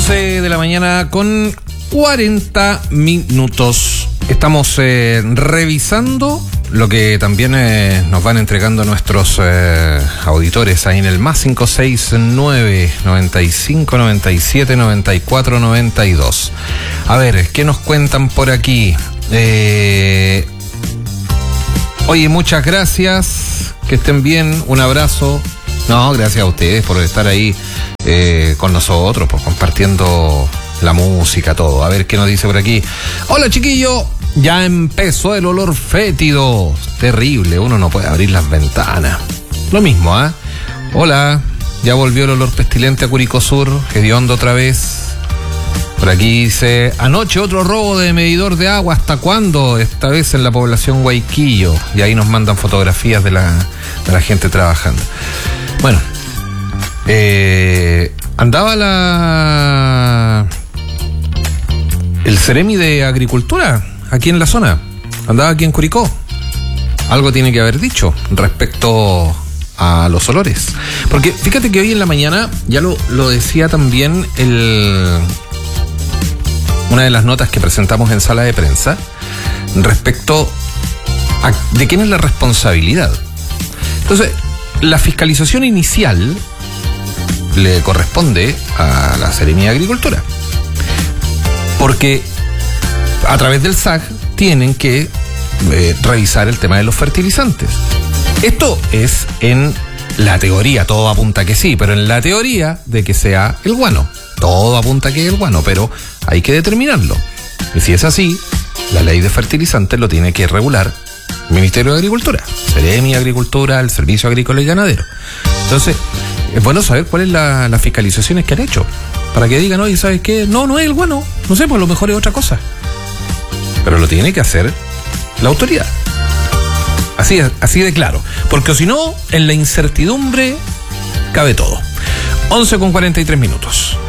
11 de la mañana con 40 minutos. Estamos revisando lo que también nos van entregando nuestros auditores ahí en el más 569 95 97 94 92. A ver, ¿qué nos cuentan por aquí? Oye, muchas gracias, que estén bien, un abrazo. No, gracias a ustedes por estar ahí con nosotros, pues compartiendo la música, todo. A ver qué nos dice por aquí. Hola, chiquillo. Ya empezó el olor fétido. Terrible, uno no puede abrir las ventanas. Lo mismo, ¿ah? Hola, ya volvió el olor pestilente a Curicó Sur, hediondo otra vez. Por aquí dice, anoche otro robo de medidor de agua, ¿hasta cuándo? Esta vez en la población Guayquillo. Y ahí nos mandan fotografías de la gente trabajando. Bueno, andaba el Ceremi de Agricultura aquí en la zona, andaba aquí en Curicó. Algo tiene que haber dicho respecto a los olores, porque fíjate que hoy en la mañana ya lo decía también una de las notas que presentamos en sala de prensa respecto a de quién es la responsabilidad. Entonces, la fiscalización inicial le corresponde a la Seremía de Agricultura, porque a través del SAG tienen que revisar el tema de los fertilizantes. Esto es en la teoría, todo apunta que sí, pero en la teoría de que sea el guano, todo apunta que es el guano, pero hay que determinarlo. Y si es así, la ley de fertilizantes lo tiene que regular el Ministerio de Agricultura, Seremi de Agricultura, el Servicio Agrícola y Ganadero. Entonces, es bueno saber cuáles las fiscalizaciones que han hecho, para que digan, oye, ¿sabes qué? No es el guano, no sé, pues a lo mejor es otra cosa. Pero lo tiene que hacer la autoridad. Así de claro. Porque si no, en la incertidumbre cabe todo. 11 con 43 minutos.